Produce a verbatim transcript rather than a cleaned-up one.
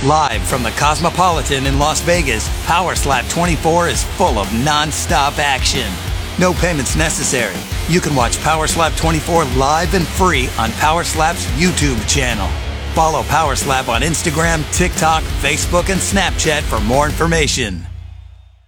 Live from the Cosmopolitan in Las Vegas, Power Slap twenty-four is full of non-stop action. No payments necessary. You can watch Power Slap twenty-four live and free on Power Slap's YouTube channel. Follow Power Slap on Instagram, TikTok, Facebook, and Snapchat for more information.